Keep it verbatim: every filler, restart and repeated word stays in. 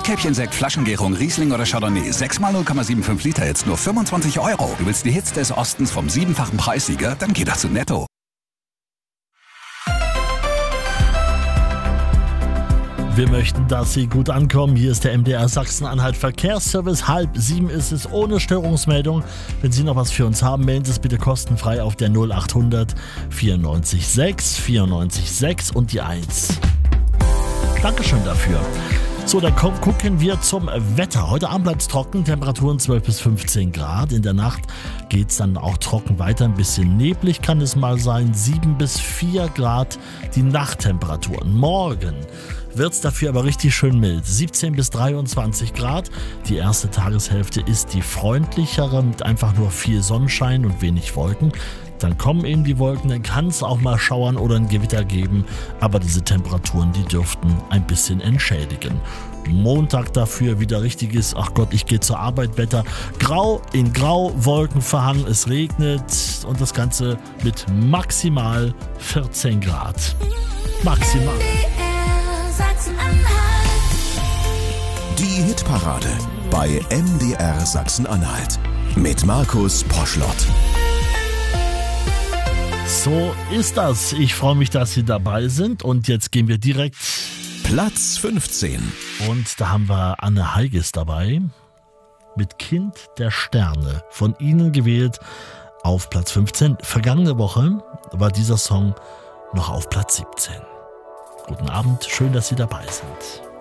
Rotkäppchensekt, Flaschengärung, Riesling oder Chardonnay. sechs mal null Komma fünfundsiebzig Liter, jetzt nur fünfundzwanzig Euro. Du willst die Hits des Ostens vom siebenfachen Preissieger? Dann geh doch zu Netto. Wir möchten, dass Sie gut ankommen. Hier ist der M D R Sachsen-Anhalt Verkehrsservice. Halb sieben ist es ohne Störungsmeldung. Wenn Sie noch was für uns haben, melden Sie es bitte kostenfrei auf der null achthundert vierundneunzig sechs vierundneunzig sechs und die eins. Dankeschön dafür. So, dann komm, gucken wir zum Wetter. Heute Abend bleibt es trocken, Temperaturen zwölf bis fünfzehn Grad. In der Nacht geht es dann auch trocken weiter, ein bisschen neblig kann es mal sein. sieben bis vier Grad die Nachttemperaturen. Morgen wird es dafür aber richtig schön mild. siebzehn bis dreiundzwanzig Grad. Die erste Tageshälfte ist die freundlichere mit einfach nur viel Sonnenschein und wenig Wolken. Dann kommen eben die Wolken, dann kann es auch mal schauern oder ein Gewitter geben. Aber diese Temperaturen, die dürften ein bisschen entschädigen. Montag dafür wieder richtiges, ach Gott, ich gehe zur Arbeit, Wetter. Grau in Grau, Wolken verhangen, es regnet und das Ganze mit maximal vierzehn Grad. Maximal. Die Hitparade bei M D R Sachsen-Anhalt mit Markus Poschlott. So ist das. Ich freue mich, dass Sie dabei sind und jetzt gehen wir direkt Platz fünfzehn. Und da haben wir Anne Heiges dabei mit Kind der Sterne, von Ihnen gewählt auf Platz fünfzehn. Vergangene Woche war dieser Song noch auf Platz siebzehn. Guten Abend, schön, dass Sie dabei sind.